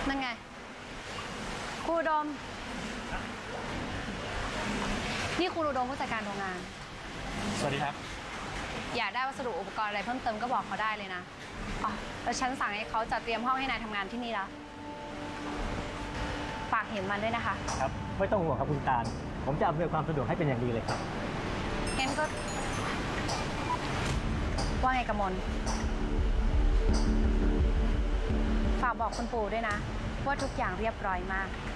นั่นไงครูอุดมนี่ครูอุดมผู้จัดการโรงงานสวัสดีครับอยากได้วัสดุอุปกรณ์อะไรเพิ่มเติมก็บอกเขาได้เลยนะอ๋อแล้วฉันสั่งให้เขาจัดเตรียมห้องให้นายทำงานที่นี่แล้วฝากเห็นมันด้วยนะคะครับไม่ต้องห่วงครับคุณตาลผมจะอำนวยความสะดวกให้เป็นอย่างดีเลยครับงั้นก็ว่าไงกมลฝากบอกคุณปู่ด้วยนะว่าทุกอย่างเรียบร้อยมาก